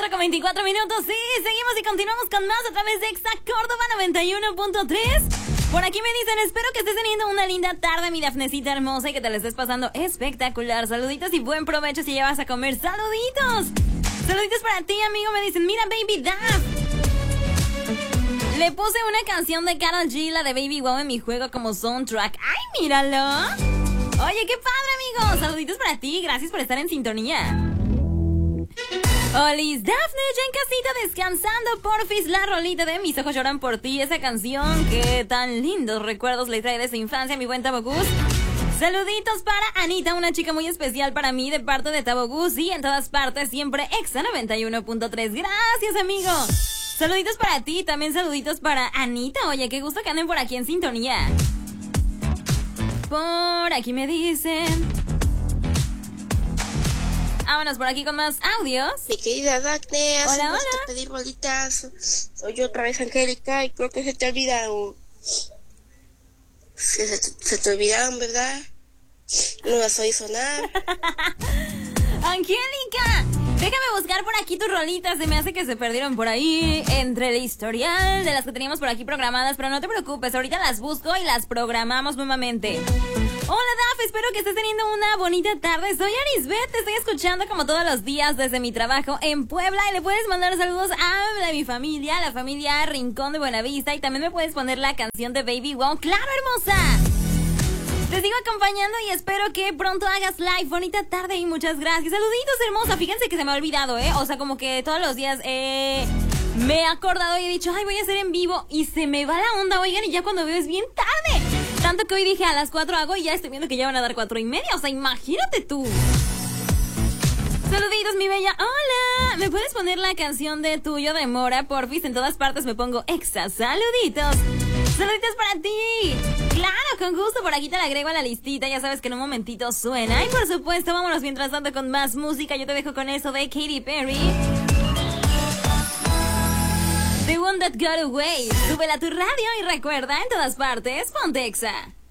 4:24. Sí, seguimos y continuamos con más a través de Exa Córdoba 91.3. Por aquí me dicen, espero que estés teniendo una linda tarde, mi Dafnecita hermosa, y que te la estés pasando espectacular. Saluditos y buen provecho si ya vas a comer. ¡Saluditos! Saluditos para ti, amigo. Me dicen, mira, Baby Daf, le puse una canción de Karol G, la de Baby Wow, en mi juego como soundtrack. ¡Ay, míralo! Oye, qué padre, amigo. Saluditos para ti. Gracias por estar en sintonía. Olis, Dafne, ya en casita descansando. Porfis, la rolita de Mis ojos lloran por ti. Esa canción que tan lindos recuerdos le trae de su infancia, mi buen Tabogus. Saluditos para Anita, una chica muy especial para mí de parte de Tabogus. Y en todas partes siempre Exa 91.3. Gracias, amigo. Saluditos para ti, también saluditos para Anita. Oye, qué gusto que anden por aquí en sintonía. Por aquí me dicen... Vámonos por aquí con más audios. Mi querida Dafne, hola, hola. Te pedir bolitas. Soy yo otra vez, Angélica, y creo que se te olvidaron. Se te olvidaron, ¿verdad? No las oí sonar. Angélica, déjame buscar por aquí tus rolitas. Se me hace que se perdieron por ahí entre el historial de las que teníamos por aquí programadas. Pero no te preocupes, ahorita las busco y las programamos nuevamente. Hola, Daf, espero que estés teniendo una bonita tarde. Soy Arisbet, te estoy escuchando como todos los días desde mi trabajo en Puebla. Y le puedes mandar saludos a mi familia, la familia Rincón de Buenavista. Y también me puedes poner la canción de Baby Wow. ¡Claro, hermosa! Te sigo acompañando y espero que pronto hagas live. Bonita tarde y muchas gracias. Saluditos, hermosa. Fíjense que se me ha olvidado, O sea, como que todos los días me he acordado y he dicho, ay, voy a hacer en vivo. Y se me va la onda, oigan, y ya cuando veo es bien tarde. Tanto que hoy dije a las 4 hago y ya estoy viendo que ya van a dar 4:30. O sea, imagínate tú. Saluditos, mi bella. Hola. ¿Me puedes poner la canción de Tuyo de Mora? Porfis, en todas partes me pongo Exa. Saluditos. Saluditos para ti. Claro, con gusto. Por aquí te la agrego a la listita. Ya sabes que en un momentito suena. Y por supuesto, vámonos mientras tanto con más música. Yo te dejo con eso de Katy Perry. The One That Got Away. Súbela a tu radio y recuerda, en todas partes, ponte Exa.